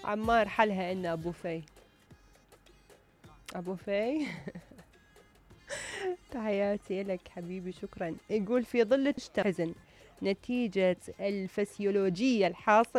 عمار حلها إن أبو في. أبو في. تحياتي لك حبيبي، شكرا. يقول في ظل حزن نتيجة الفسيولوجية الحاصلة